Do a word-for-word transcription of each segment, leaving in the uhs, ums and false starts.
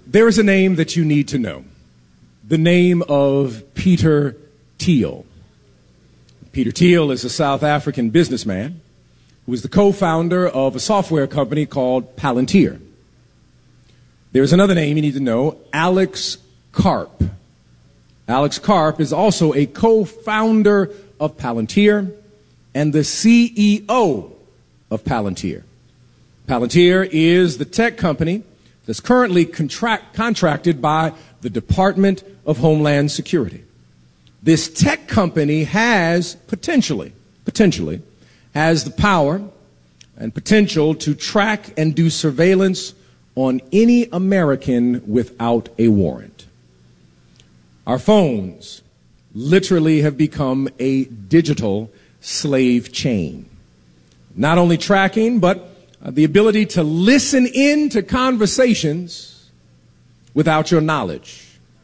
There is a name that you need to know, the name of Peter Thiel. Peter Thiel is a South African businessman who is the co-founder of a software company called Palantir. There's another name you need to know, Alex Karp. Alex Karp is also a co-founder of Palantir and the C E O of Palantir. Palantir is the tech company that's currently contract, contracted by the Department of Homeland Security. This tech company has potentially, potentially, has the power and potential to track and do surveillance on any American without a warrant. Our phones literally have become a digital slave chain. Not only tracking, but uh, the ability to listen in to conversations without your knowledge.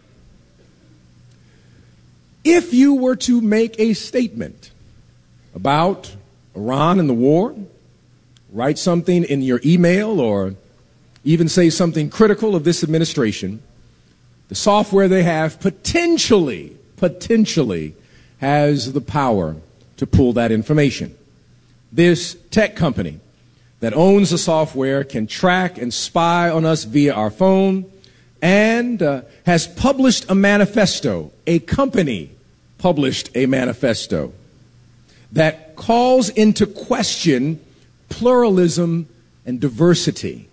If you were to make a statement about Iran and the war, write something in your email or even say something critical of this administration, the software they have potentially, potentially has the power to pull that information. This tech company that owns the software can track and spy on us via our phone and uh, has published a manifesto. A company published a manifesto that calls into question pluralism and diversity.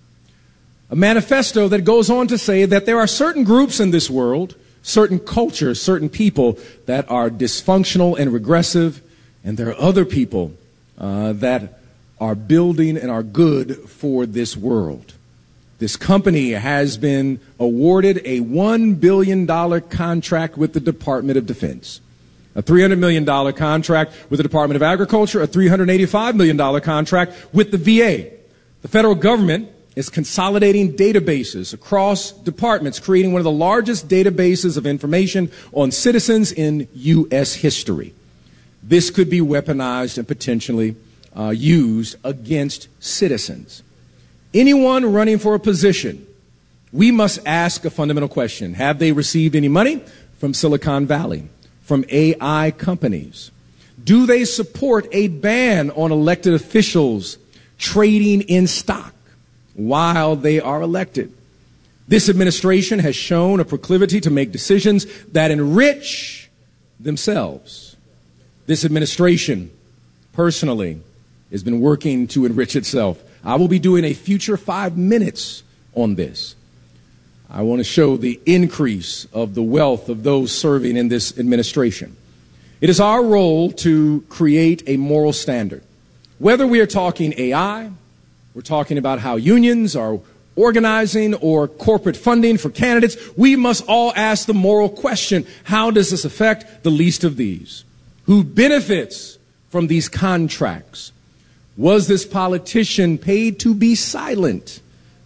A manifesto that goes on to say that there are certain groups in this world, certain cultures, certain people that are dysfunctional and regressive, and there are other people uh, that are building and are good for this world. This company has been awarded a one billion dollars contract with the Department of Defense, a three hundred million dollars contract with the Department of Agriculture, a three hundred eighty-five million dollars contract with the V A. The federal government is consolidating databases across departments, creating one of the largest databases of information on citizens in U S history. This could be weaponized and potentially uh, used against citizens. Anyone running for a position, we must ask a fundamental question. Have they received any money from Silicon Valley, from A I companies? Do they support a ban on elected officials trading in stock while they are elected? This administration has shown a proclivity to make decisions that enrich themselves. This administration, personally, has been working to enrich itself. I will be doing a future five minutes on this. I want to show the increase of the wealth of those serving in this administration. It is our role to create a moral standard. Whether we are talking A I, we're talking about how unions are organizing or corporate funding for candidates, we must all ask the moral question, how does this affect the least of these? Who benefits from these contracts? Was this politician paid to be silent?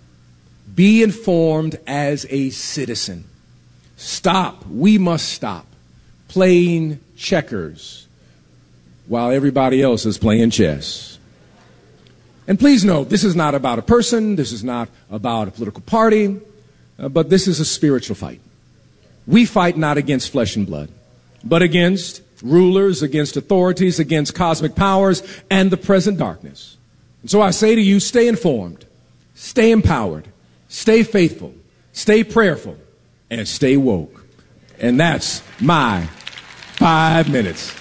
Be informed as a citizen. Stop, we must stop playing checkers while everybody else is playing chess. And please note, this is not about a person, this is not about a political party, uh, but this is a spiritual fight. We fight not against flesh and blood, but against rulers, against authorities, against cosmic powers, and the present darkness. And so I say to you, stay informed, stay empowered, stay faithful, stay prayerful, and stay woke. And that's my five minutes.